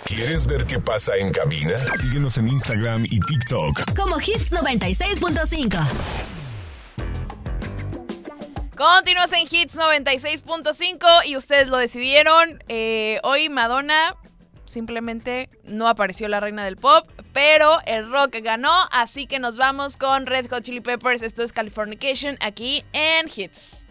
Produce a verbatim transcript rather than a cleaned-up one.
¿Quieres ver qué pasa en cabina? Síguenos en Instagram y TikTok como Hits noventa y seis punto cinco. Continúas en Hits noventa y seis punto cinco y ustedes lo decidieron. Eh, hoy Madonna simplemente no apareció, la reina del pop, pero el rock ganó, así que nos vamos con Red Hot Chili Peppers. Esto es Californication aquí en Hits.